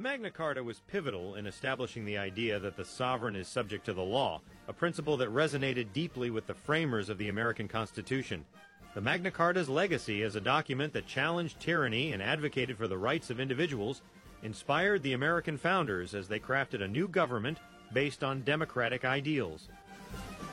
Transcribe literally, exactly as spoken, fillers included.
Magna Carta was pivotal in establishing the idea that the sovereign is subject to the law, a principle that resonated deeply with the framers of the American Constitution. The Magna Carta's legacy as a document that challenged tyranny and advocated for the rights of individuals inspired the American founders as they crafted a new government based on democratic ideals.